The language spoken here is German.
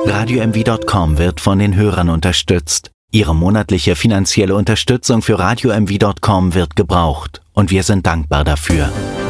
radiomw.com wird von den Hörern unterstützt. Ihre monatliche finanzielle Unterstützung für radiomw.com wird gebraucht und wir sind dankbar dafür.